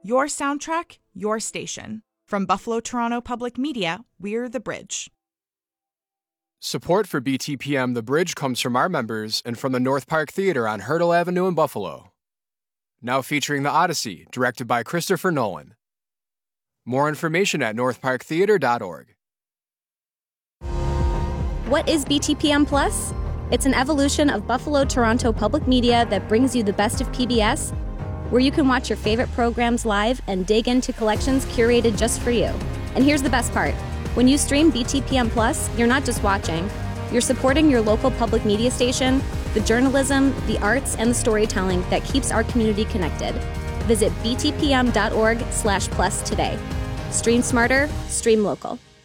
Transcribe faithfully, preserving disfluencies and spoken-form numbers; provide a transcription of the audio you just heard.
Your soundtrack, your station. From Buffalo Toronto Public Media, we're The Bridge. Support for B T P M The Bridge comes from our members and from the North Park Theater on Hurdle Avenue in Buffalo. Now featuring The Odyssey, directed by Christopher Nolan. More information at north park theater dot org. What is B T P M Plus? It's an evolution of Buffalo Toronto Public Media that brings you the best of P B S, where you can watch your favorite programs live and dig into collections curated just for you. And here's the best part. When you stream B T P M Plus, you're not just watching. You're supporting your local public media station, the journalism, the arts, and the storytelling that keeps our community connected. Visit b t p m dot org slash plus today. Stream smarter, stream local.